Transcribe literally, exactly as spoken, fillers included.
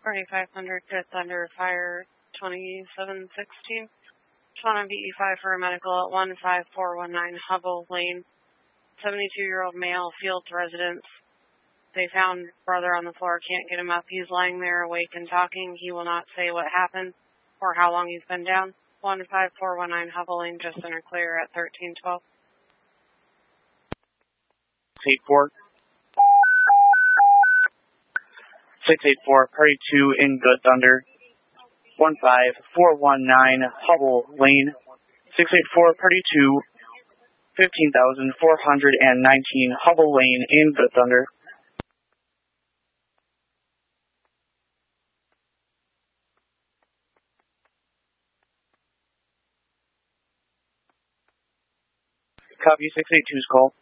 forty-five hundred Good Thunder, Fire twenty-seven sixteen. Shauna V E five for a medical at one five four one nine Hubble Lane. seventy-two-year-old male, Fields residence. They found brother on the floor, can't get him up. He's lying there awake and talking. He will not say what happened or how long he's been down. one five four one nine Hubble Lane, just center clear at thirteen twelve. six eight four. six eight four, party two in Good Thunder. one five four one nine Hubble Lane. six eight four, party two, fifteen thousand four hundred nineteen Hubble Lane in Good Thunder. Copy six eight two's call.